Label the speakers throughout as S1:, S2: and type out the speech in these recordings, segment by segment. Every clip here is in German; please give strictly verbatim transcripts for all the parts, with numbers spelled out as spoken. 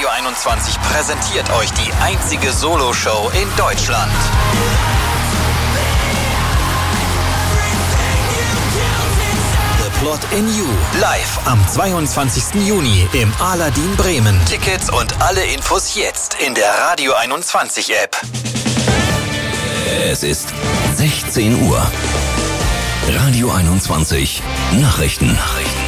S1: Radio einundzwanzig präsentiert euch die einzige Solo-Show in Deutschland. The Plot in You. Live am zweiundzwanzigsten Juni im Aladdin Bremen. Tickets und alle Infos jetzt in der Radio einundzwanzig App. Es ist sechzehn Uhr. Radio einundzwanzig Nachrichten. Nachrichten.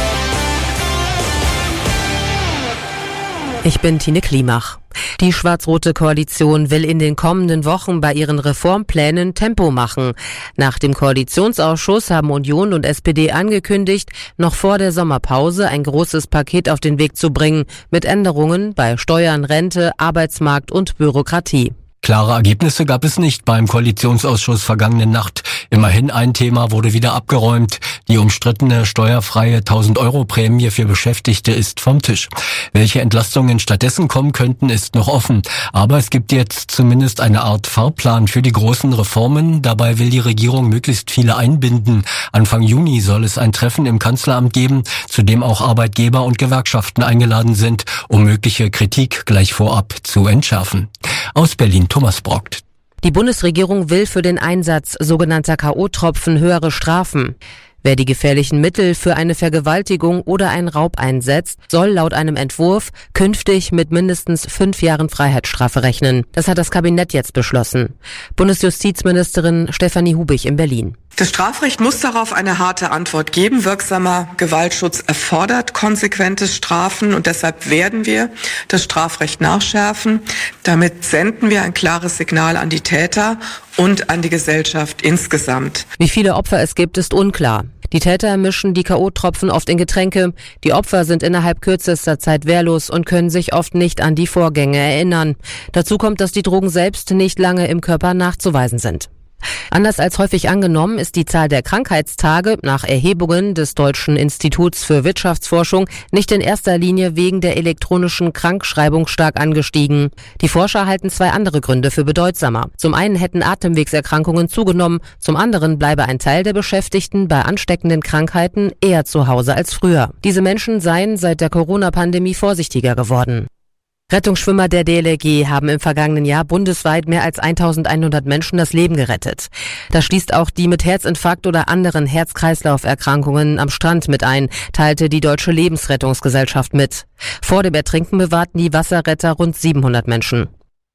S2: Ich bin Tine Klimach. Die schwarz-rote Koalition will in den kommenden Wochen bei ihren Reformplänen Tempo machen. Nach dem Koalitionsausschuss haben Union und S P D angekündigt, noch vor der Sommerpause ein großes Paket auf den Weg zu bringen, mit Änderungen bei Steuern, Rente, Arbeitsmarkt und Bürokratie.
S3: Klare Ergebnisse gab es nicht beim Koalitionsausschuss vergangene Nacht. Immerhin ein Thema wurde wieder abgeräumt. Die umstrittene steuerfreie tausend-Euro-Prämie für Beschäftigte ist vom Tisch. Welche Entlastungen stattdessen kommen könnten, ist noch offen. Aber es gibt jetzt zumindest eine Art Fahrplan für die großen Reformen. Dabei will die Regierung möglichst viele einbinden. Anfang Juni soll es ein Treffen im Kanzleramt geben, zu dem auch Arbeitgeber und Gewerkschaften eingeladen sind, um mögliche Kritik gleich vorab zu entschärfen. Aus Berlin Thomas Brockt.
S2: Die Bundesregierung will für den Einsatz sogenannter K O-Tropfen höhere Strafen. Wer die gefährlichen Mittel für eine Vergewaltigung oder einen Raub einsetzt, soll laut einem Entwurf künftig mit mindestens fünf Jahren Freiheitsstrafe rechnen. Das hat das Kabinett jetzt beschlossen. Bundesjustizministerin Stefanie Hubig in Berlin.
S4: Das Strafrecht muss darauf eine harte Antwort geben. Wirksamer Gewaltschutz erfordert konsequente Strafen und deshalb werden wir das Strafrecht nachschärfen. Damit senden wir ein klares Signal an die Täter und an die Gesellschaft insgesamt.
S2: Wie viele Opfer es gibt, ist unklar. Die Täter mischen die K O-Tropfen oft in Getränke. Die Opfer sind innerhalb kürzester Zeit wehrlos und können sich oft nicht an die Vorgänge erinnern. Dazu kommt, dass die Drogen selbst nicht lange im Körper nachzuweisen sind. Anders als häufig angenommen ist die Zahl der Krankheitstage nach Erhebungen des Deutschen Instituts für Wirtschaftsforschung nicht in erster Linie wegen der elektronischen Krankschreibung stark angestiegen. Die Forscher halten zwei andere Gründe für bedeutsamer. Zum einen hätten Atemwegserkrankungen zugenommen, zum anderen bleibe ein Teil der Beschäftigten bei ansteckenden Krankheiten eher zu Hause als früher. Diese Menschen seien seit der Corona-Pandemie vorsichtiger geworden. Rettungsschwimmer der D L R G haben im vergangenen Jahr bundesweit mehr als eintausendeinhundert Menschen das Leben gerettet. Das schließt auch die mit Herzinfarkt oder anderen Herz-Kreislauf-Erkrankungen am Strand mit ein, teilte die Deutsche Lebensrettungsgesellschaft mit. Vor dem Ertrinken bewahrten die Wasserretter rund siebenhundert Menschen.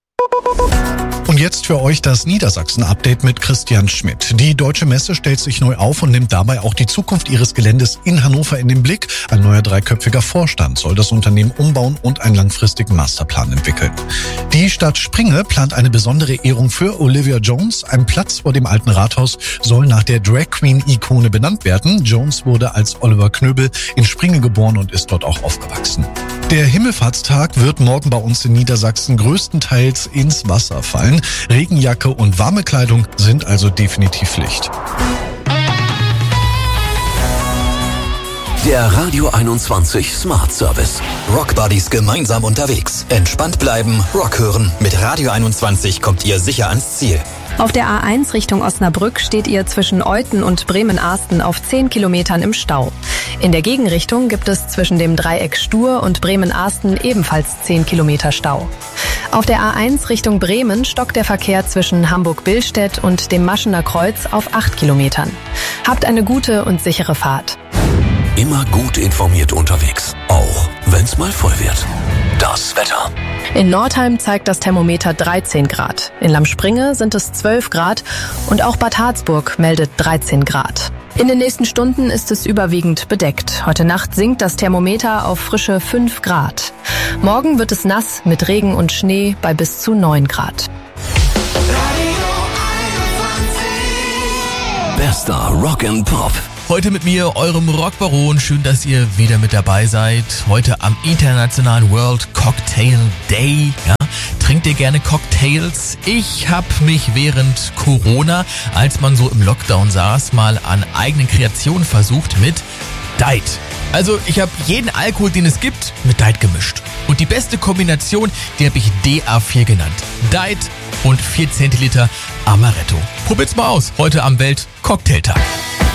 S5: Und jetzt für euch das Niedersachsen-Update mit Christian Schmidt. Die Deutsche Messe stellt sich neu auf und nimmt dabei auch die Zukunft ihres Geländes in Hannover in den Blick. Ein neuer dreiköpfiger Vorstand soll das Unternehmen umbauen und einen langfristigen Masterplan entwickeln. Die Stadt Springe plant eine besondere Ehrung für Olivia Jones. Ein Platz vor dem alten Rathaus soll nach der Drag Queen-Ikone benannt werden. Jones wurde als Oliver Knöbel in Springe geboren und ist dort auch aufgewachsen. Der Himmelfahrtstag wird morgen bei uns in Niedersachsen größtenteils ins Wasser fallen. Regenjacke und warme Kleidung sind also definitiv Pflicht.
S1: Der Radio einundzwanzig Smart Service. Rock Buddies gemeinsam unterwegs. Entspannt bleiben, Rock hören. Mit Radio einundzwanzig kommt ihr sicher ans Ziel.
S6: Auf der A eins Richtung Osnabrück steht ihr zwischen Euthen und Bremen-Arsten auf zehn Kilometern im Stau. In der Gegenrichtung gibt es zwischen dem Dreieck Stur und Bremen-Arsten ebenfalls zehn Kilometer Stau. Auf der A eins Richtung Bremen stockt der Verkehr zwischen Hamburg-Billstedt und dem Maschener Kreuz auf acht Kilometern. Habt eine gute und sichere Fahrt.
S1: Immer gut informiert unterwegs, auch wenn's mal voll wird. Das Wetter.
S6: In Nordheim zeigt das Thermometer dreizehn Grad. In Lamspringe sind es zwölf Grad und auch Bad Harzburg meldet dreizehn Grad. In den nächsten Stunden ist es überwiegend bedeckt. Heute Nacht sinkt das Thermometer auf frische fünf Grad. Morgen wird es nass mit Regen und Schnee bei bis zu neun Grad.
S1: Bester Rock and Pop.
S7: Heute mit mir, eurem Rockbaron. Schön, dass ihr wieder mit dabei seid. Heute am Internationalen World Cocktail Day. Ja, trinkt ihr gerne Cocktails? Ich habe mich während Corona, als man so im Lockdown saß, mal an eigenen Kreationen versucht mit Diet. Also ich habe jeden Alkohol, den es gibt, mit Diet gemischt. Und die beste Kombination, die habe ich D A vier genannt. Diet und vier Zentiliter Amaretto. Probiert's mal aus, heute am Welt-Cocktailtag.